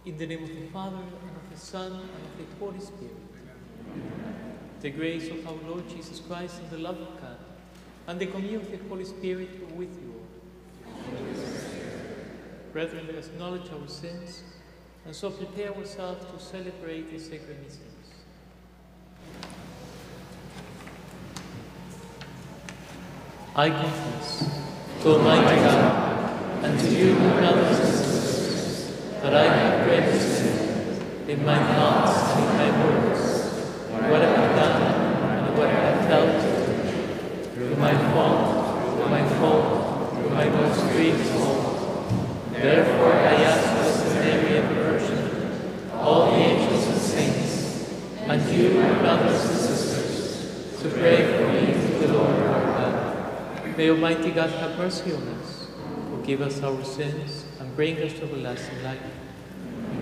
In the name of the Father, and of the Son, and of the Holy Spirit. The grace of our Lord Jesus Christ, and the love of God, and the communion of the Holy Spirit be with you all. Brethren, let us acknowledge our sins, and so prepare ourselves to celebrate the sacred mysteries. I confess to Almighty God, and to you, my brothers and sisters, that I have greatly sinned in my thoughts and in my words, what I have done and what I have failed to do, through my fault, through my most grievous fault. Therefore I ask Blessed Mary, ever Virgin, all the angels and saints, and you, my brothers and sisters, to pray for me to the Lord our God. May Almighty God have mercy on us, forgive us our sins, and bring us to everlasting life.